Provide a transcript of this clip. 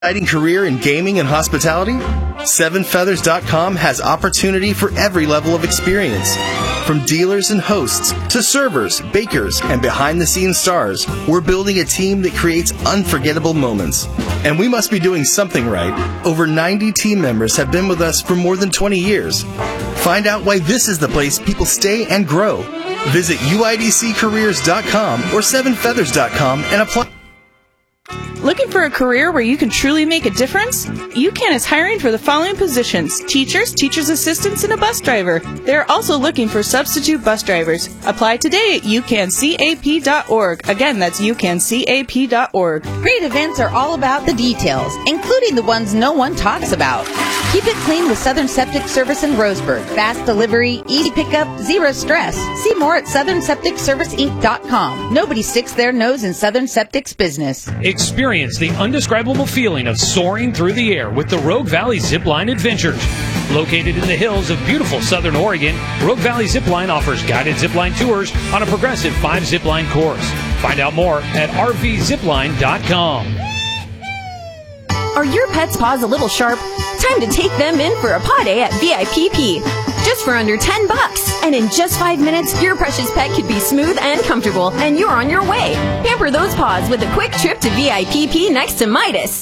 Exciting career in gaming and hospitality? SevenFeathers.com has opportunity for every level of experience. From dealers and hosts to servers, bakers, and behind-the-scenes stars, we're building a team that creates unforgettable moments. And we must be doing something right. Over 90 team members have been with us for more than 20 years. Find out why this is the place people stay and grow. Visit UIDCcareers.com or SevenFeathers.com and apply. Looking for a career where you can truly make a difference? UCAN is hiring for the following positions: teachers, teacher's assistants, and a bus driver. They are also looking for substitute bus drivers. Apply today at ucancap.org. Again, that's ucancap.org. Great events are all about the details, including the ones no one talks about. Keep it clean with Southern Septic Service in Roseburg. Fast delivery, easy pickup, zero stress. See more at SouthernSepticServiceInc.com. Nobody sticks their nose in Southern Septic's business. Experience the undescribable feeling of soaring through the air with the Rogue Valley Zipline Adventures. Located in the hills of beautiful Southern Oregon, Rogue Valley Zipline offers guided zipline tours on a progressive 5-zipline course. Find out more at rvzipline.com. Are your pet's paws a little sharp? Time to take them in for a paw day at VIPP. Just for under $10. And in just 5 minutes, your precious pet could be smooth and comfortable, and you're on your way. Pamper those paws with a quick trip to VIPP next to Midas.